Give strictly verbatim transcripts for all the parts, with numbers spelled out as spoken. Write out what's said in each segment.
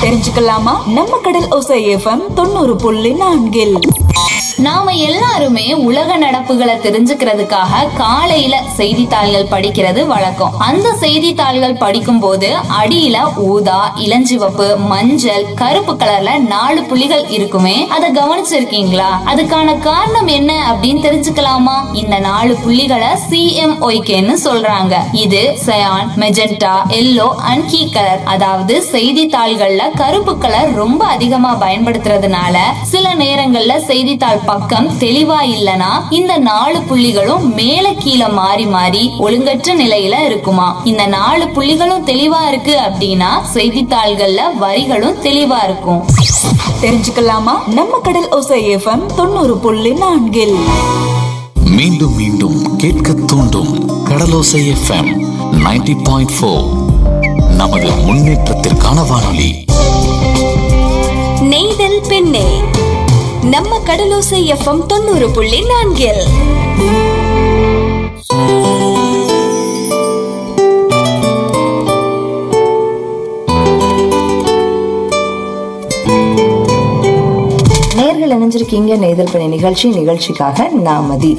தெரிஞ்சுக்கலாமா? நம்ம கடல் ஓசை எஃப்எம் தொண்ணூறு புள்ளி நான்கில் நாம எல்லாருமே உலக நடப்புகளை தெரிஞ்சுக்கிறதுக்காக காலையில செய்தித்தாள்கள் படிக்கிறது வழக்கம். அந்த செய்தித்தாள்கள் படிக்கும் போது அடியில ஊதா, இளஞ்சிவப்பு, மஞ்சள், கருப்பு கலர்ல நாலு புள்ளிகள் இருக்குமே, அதை கவனிச்சிருக்கீங்களா? அதுக்கான காரணம் என்ன அப்படின்னு தெரிஞ்சுக்கலாமா? இந்த நாலு புள்ளிகளை சி எம் ஒய் கேன்னு சொல்றாங்க. இது cyan, magenta, yellow and key colour. அதாவது செய்தித்தாள்கள்ல கருப்பு கலர் ரொம்ப அதிகமா பயன்படுத்துறதுனால சில நேரங்கள்ல செய்தித்தாள் பக்கம் தெளிவா இல்லனா இந்த நாலு புள்ளிகளும் மேல கீழே மாறி மாறி ஒழுங்கற்ற நிலையில இருக்குமா. இந்த நாலு புள்ளிகளும் தெளிவா இருக்கு அப்படின்னா செய்தித்தாள்கள்ல வரிகளும் தெளிவா இருக்கும். தெரிஞ்சுக்கலாமா? நம்ம கடல் ஓசை எஃப்எம் தொண்ணூறு புள்ளி நான்கில் மீண்டும் மீண்டும் கேட்க தூண்டும் கடலோசை எஃப்எம் நைன்டி பாயிண்ட் ஃபோர். நமது முன்னேற்றத்திற்கான வானொலி. நெய்தல் பெண்ணே, நம்ம கடலோசை எஃப்எம் தொண்ணூறு புள்ளி நான்கில். நேர்கள் இணைஞ்சிருக்கீங்க நெய்தல் பெண்ணே நிகழ்ச்சி. நிகழ்ச்சிக்காக நாமதி.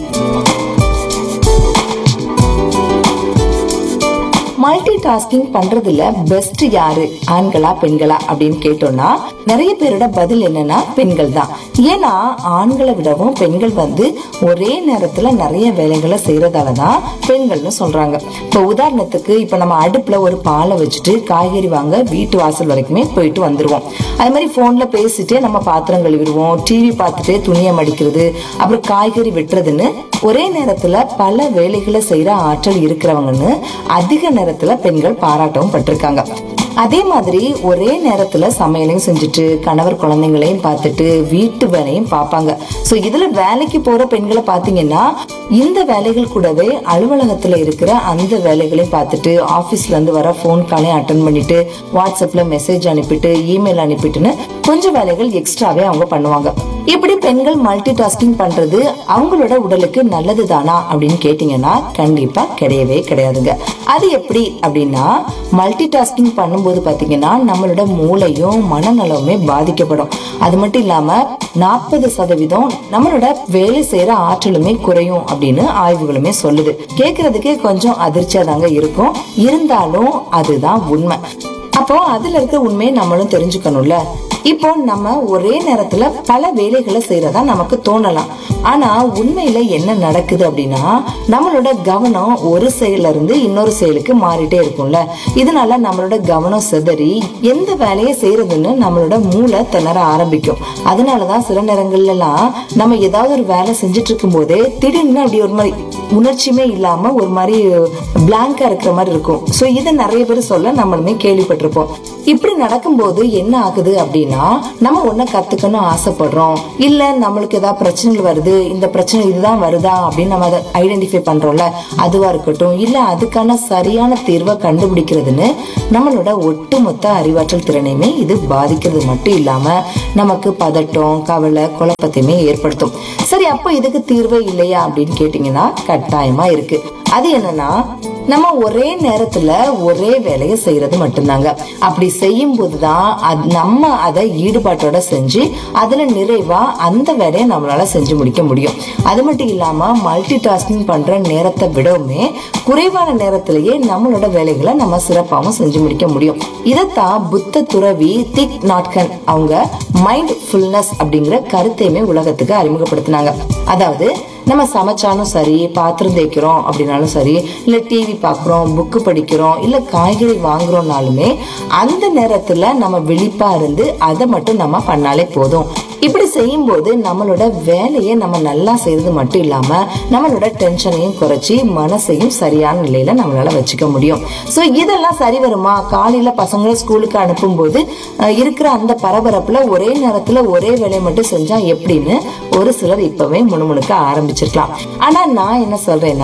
மல்டி டாஸ்கிங் பண்றதுல பெஸ்ட் யாரு, ஆண்களா பெண்களா அப்படின்னு கேட்டோம்னா நிறைய பேரோட பதில் என்னன்னா பெண்கள் தான். ஏன்னா ஆண்களை விடவும் பெண்கள் வந்து ஒரே நேரத்துல நிறைய வேலைகளை செய்யறதாலதான் பெண்கள்னு சொல்றாங்க. இப்ப உதாரணத்துக்கு இப்ப நம்ம அடுப்புல ஒரு பாலை வச்சுட்டு காய்கறி வாங்க வீட்டு வாசல் வரைக்குமே போயிட்டு வந்துருவோம். அது மாதிரி போன்ல பேசிட்டே நம்ம பாத்திரம் கழுவிடுவோம், டிவி பார்த்துட்டே துணியை மடிக்கிறது, அப்புறம் காய்கறி வெட்டுறதுன்னு ஒரே நேரத்துல பல வேலைகளை செய்யற ஆற்றல் இருக்கிறவங்கன்னு அதிக நேரத்துல பெண்கள் பாராட்டவும் பட்டிருக்காங்க. அதே மாதிரி ஒரே நேரத்துல சமையலையும் செஞ்சுட்டு கணவர் குழந்தைங்களையும் பார்த்துட்டு வீட்டு வேலையும் பார்ப்பாங்க. சோ இதுல வேலைக்கு போற பெண்களை பாத்தீங்கன்னா இந்த வேலைகள் கூடவே அலுவலகத்துல இருக்கிற அந்த வேலைகளையும் பார்த்துட்டு ஆபீஸ்ல இருந்து வர போன் காலையும் அட்டன் பண்ணிட்டு வாட்ஸ்அப்ல மெசேஜ் அனுப்பிட்டு இமெயில் அனுப்பிட்டுன்னு கொஞ்சம் வேலைகள் எக்ஸ்ட்ராவே அவங்க பண்ணுவாங்க. இப்படி பெண்கள் மல்டி டாஸ்கிங் பண்றது அவங்களோட உடலுக்கு நல்லது தானா அப்படின்னு கேட்டீங்கன்னா கண்டிப்பா கிடையவே கிடையாதுங்க. அது எப்படி அப்படின்னா மல்டி டாஸ்கிங் பண்ணும்போது பாத்தீங்கன்னா நம்மளோட மூளையும் மனநலமுமே பாதிக்கப்படும். அது மட்டும் இல்லாம நாற்பது சதவீதம் நம்மளோட வேலை செய்யற ஆற்றலுமே குறையும் அப்படின்னு ஆய்வுகளுமே சொல்லுது. கேக்குறதுக்கே கொஞ்சம் அதிர்ச்சியா தாங்க இருக்கும், இருந்தாலும் அதுதான் உண்மை. அப்போ அதுல இருக்க உண்மையை நம்மளும் தெரிஞ்சுக்கணும்ல. இப்போ நம்ம ஒரே நேரத்துல பல வேலைகளை செய்யறதா நமக்கு தோணலாம். ஆனா உண்மையில என்ன நடக்குது அப்படின்னா நம்மளோட கவனம் ஒரு செயல இருந்து இன்னொரு செயலுக்கு மாறிட்டே இருக்கும்ல. இதனால நம்மளோட கவனம் சிதறி எந்த வேலையை செய்யறதுன்னு நம்மளோட மூளை திணற ஆரம்பிக்கும். அதனாலதான் சில நேரங்கள்ல எல்லாம் நம்ம ஏதாவது ஒரு வேலை செஞ்சுட்டு இருக்கும் போதே திடீர்னு அப்படி ஒரு மாதிரி உணர்ச்சியுமே இல்லாம ஒரு மாதிரி பிளாங்கா இருக்கிற மாதிரி இருக்கும். சோ இதை நிறைய பேர் சொல்ல நம்மளுமே கேள்விப்பட்டிருப்போம். இப்படி நடக்கும்போது என்ன ஆகுது அப்படின்னா நம்ம ஒன்ன கத்துக்கணும் ஆசைப்படுறோம், இல்ல நம்மளுக்கு ஏதாவது பிரச்சனைகள் வருது, இந்த பிரச்சனை இதுதான் வருதா அப்படின்னு நம்ம அதை ஐடென்டிஃபை பண்றோம்ல, அதுவா இருக்கட்டும், இல்ல அதுக்கான சரியான தீர்வை கண்டுபிடிக்கிறதுன்னு நம்மளோட ஒட்டுமொத்த அறிவாற்றல் திறனையுமே இது பாதிக்கிறது மட்டும் இல்லாம நமக்கு பதட்டம், கவலை, குழப்பத்தையுமே ஏற்படுத்தும். சரி, அப்போ இதுக்கு தீர்வே இல்லையா அப்படின்னு கேட்டீங்கன்னா கட்டாயமா இருக்கு. அது என்னன்னா நம்ம ஒரே நேரத்துல ஒரே வேலையை செய்யறது மட்டும்தாங்க. அப்படி செய்யும் போதுதான் நம்ம அதை ஈடுபாட்டோட செஞ்சு அதுல நிறைவா அந்த வேலையை நம்மளால செஞ்சு முடிக்க முடியும். அது மட்டும் இல்லாம மல்டி டாஸ்கிங் பண்ற நேரத்தை விடவுமே குறைவான நேரத்திலேயே நம்மளோட வேலைகளை நம்ம சிறப்பாகவும் செஞ்சு முடிக்க முடியும். இதத்தான் புத்த துறவி திக் நாட்கன் அவங்க மைண்ட் ஃபுல்னஸ் அப்படிங்கிற கருத்தையுமே உலகத்துக்கு அறிமுகப்படுத்தினாங்க. அதாவது நம்ம சமைச்சாலும் சரி, பாத்திரம் தேய்க்கிறோம் அப்படின்னாலும் சரி, இல்ல டிவி பாக்குறோம், புக்கு படிக்கிறோம், இல்ல காய்கறி வாங்குறோம்னாலுமே அந்த நேரத்துல நம்ம விழிப்பா இருந்து அதை மட்டும் நம்ம பண்ணாலே போதும். இப்படி செய்யும் போது நம்மளோட வேலையை நம்ம நல்லா செய்யறது மட்டும் இல்லாம நம்மளோட டென்ஷனையும் குறைச்சி மனசையும் சரியான நிலையில நம்மளால வச்சுக்க முடியும். சோ இதெல்லாம் சரி வருமா? காலையில பசங்களை ஸ்கூலுக்கு அனுப்பும் போது இருக்கிற அந்த பரபரப்புல ஒரே நேரத்துல ஒரே வேலையை மட்டும் செஞ்சா எப்படின்னு ஒரு சிலர் இப்பவே முணுமுணுக்க ஆரம்பிச்சிருக்கலாம். ஆனா நான் என்ன சொல்றேன்னா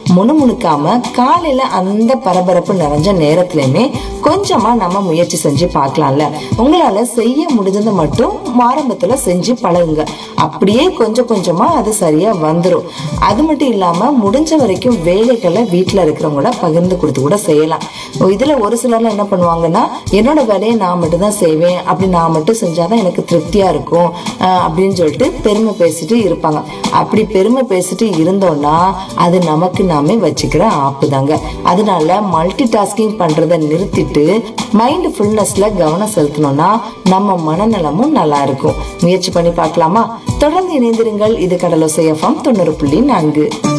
முணுமுணுக்காம காலையில அந்த பரபரப்பு நிறைஞ்ச நேரத்திலயுமே கொஞ்சமா நம்ம முயற்சி செஞ்சு பார்க்கலாம்ல. உங்களால செய்ய முடிஞ்சதை மட்டும் ஆரம்பத்துல செஞ்சு பழகுங்க. அப்படியே கொஞ்சம் கொஞ்சமா அது சரியா வந்துடும். அது மட்டும் இல்லாம முடிஞ்ச வரைக்கும் வேலைகளை வீட்டுல இருக்கிறவங்கள பகிர்ந்து கொடுத்து கூட செய்யலாம். இதுல ஒரு சிலர்லாம் என்ன பண்ணுவாங்கன்னா, என்னோட வேலையை நான் மட்டும் தான் செய்வேன், அப்படி நான் மட்டும் செஞ்சாதான் எனக்கு திருப்தியா இருக்கும் அப்படின்னு சொல்லிட்டு பெருமை பேசிட்டு இருப்பாங்க. அப்படி பெருமை பேசிட்டு இருந்தோம்னா அது நமக்கு நாமே வச்சுக்கிற ஆப்பு தாங்க. அதனால மல்டி டாஸ்கிங் பண்றதை நிறுத்திட்டு மைண்ட் ஃபுல்னஸ்ல கவனம் செலுத்தணும்னா நம்ம மனநலமும் நல்லா இருக்கும். முயற்சி பண்ணி பார்க்கலாமா? தொடர்ந்து இணைந்திருங்கள். இது கடலோசை எஃப்எம் தொண்ணூறு புள்ளி நான்கு.